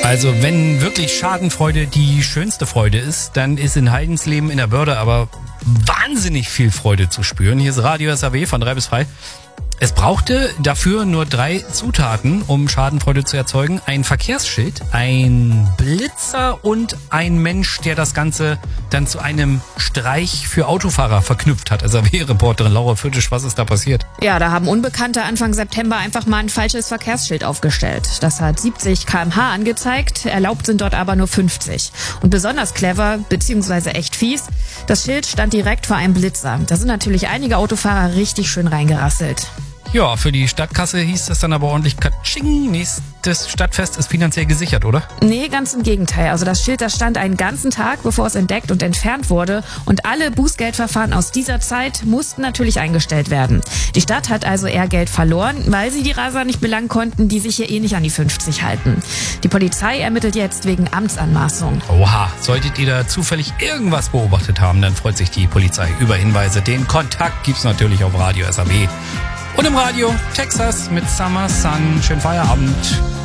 Also wenn wirklich Schadenfreude die schönste Freude ist, dann ist in Heidensleben in der Börde aber wahnsinnig viel Freude zu spüren. Hier ist Radio SAW von 3 bis 3. Es brauchte dafür nur 3 Zutaten, um Schadenfreude zu erzeugen. Ein Verkehrsschild, ein Blitzer und ein Mensch, der das Ganze dann zu einem Streich für Autofahrer verknüpft hat. Also AW-Reporterin Laura Fürtisch, was ist da passiert? Ja, da haben Unbekannte Anfang September einfach mal ein falsches Verkehrsschild aufgestellt. Das hat 70 km/h angezeigt, erlaubt sind dort aber nur 50. Und besonders clever, beziehungsweise echt fies, das Schild stand direkt vor einem Blitzer. Da sind natürlich einige Autofahrer richtig schön reingerasselt. Ja, für die Stadtkasse hieß das dann aber ordentlich Katsching. Nächstes Stadtfest ist finanziell gesichert, oder? Nee, ganz im Gegenteil. Also das Schild, das stand einen ganzen Tag, bevor es entdeckt und entfernt wurde. Und alle Bußgeldverfahren aus dieser Zeit mussten natürlich eingestellt werden. Die Stadt hat also eher Geld verloren, weil sie die Raser nicht belangen konnten, die sich hier eh nicht an die 50 halten. Die Polizei ermittelt jetzt wegen Amtsanmaßung. Oha, solltet ihr da zufällig irgendwas beobachtet haben, dann freut sich die Polizei über Hinweise. Den Kontakt gibt's natürlich auf Radio SAW. Und im Radio Texas mit Summer Sun. Schönen Feierabend.